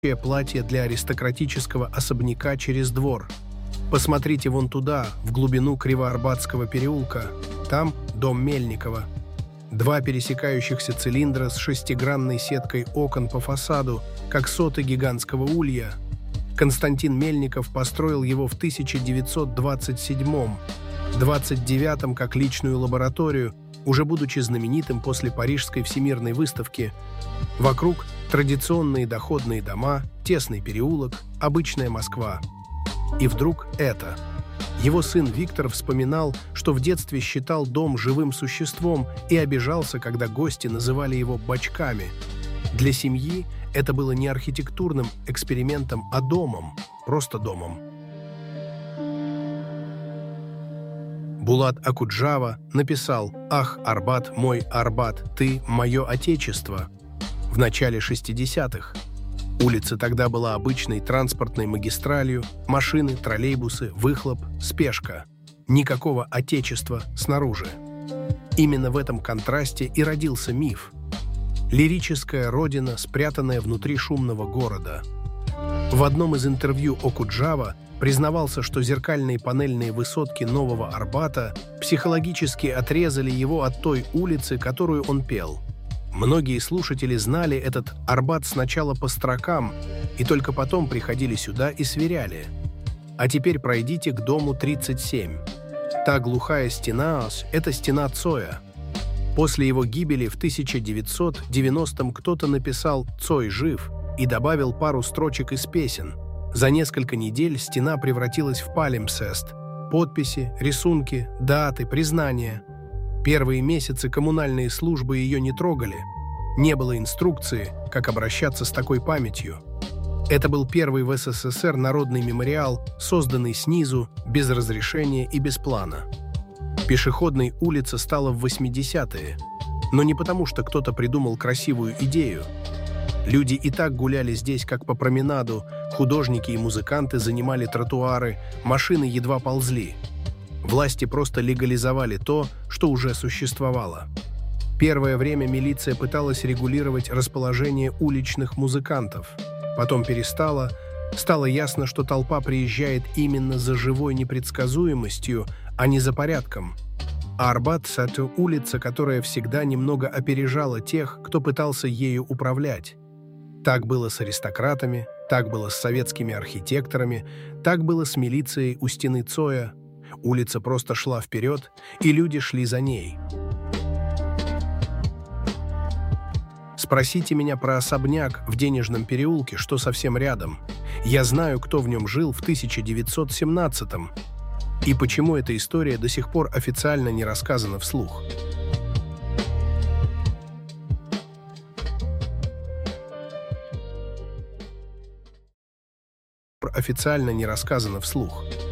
платье для аристократического особняка через двор. Посмотрите вон туда, в глубину Кривоарбатского переулка. Там дом Мельникова. 2 пересекающихся цилиндра с 6-гранной сеткой окон по фасаду, как соты гигантского улья. Константин Мельников построил его в 1927-м, 29-м как личную лабораторию, уже будучи знаменитым после Парижской всемирной выставки. Вокруг традиционные доходные дома, тесный переулок, обычная Москва. И вдруг это. Его сын Виктор вспоминал, что в детстве считал дом живым существом и обижался, когда гости называли его бачками. Для семьи это было не архитектурным экспериментом, а домом, просто домом. Булат Акуджава написал «Ах, Арбат, мой Арбат, ты – мое отечество» в начале 60-х. Улица тогда была обычной транспортной магистралью, машины, троллейбусы, выхлоп, спешка. Никакого отечества снаружи. Именно в этом контрасте и родился миф. Лирическая родина, спрятанная внутри шумного города. В одном из интервью Окуджава признавался, что зеркальные панельные высотки Нового Арбата психологически отрезали его от той улицы, которую он пел. Многие слушатели знали этот Арбат сначала по строкам и только потом приходили сюда и сверяли. А теперь пройдите к дому 37. Та глухая стена – это стена Цоя. После его гибели в 1990-м кто-то написал «Цой жив» и добавил пару строчек из песен. За несколько недель стена превратилась в палимпсест. Подписи, рисунки, даты, признания. Первые месяцы коммунальные службы ее не трогали. Не было инструкции, как обращаться с такой памятью. Это был первый в СССР народный мемориал, созданный снизу, без разрешения и без плана. Пешеходной улица стала в 80-е, но не потому, что кто-то придумал красивую идею. Люди и так гуляли здесь, как по променаду, художники и музыканты занимали тротуары, машины едва ползли. Власти просто легализовали то, что уже существовало. Первое время милиция пыталась регулировать расположение уличных музыкантов. Потом перестала. Стало ясно, что толпа приезжает именно за живой непредсказуемостью, а не за порядком. А Арбат – это улица, которая всегда немного опережала тех, кто пытался ею управлять. Так было с аристократами, так было с советскими архитекторами, так было с милицией у стены Цоя. Улица просто шла вперед, и люди шли за ней. Спросите меня про особняк в Денежном переулке, что совсем рядом. Я знаю, кто в нем жил в 1917-м. И почему эта история до сих пор официально не рассказана вслух. Официально не рассказано вслух.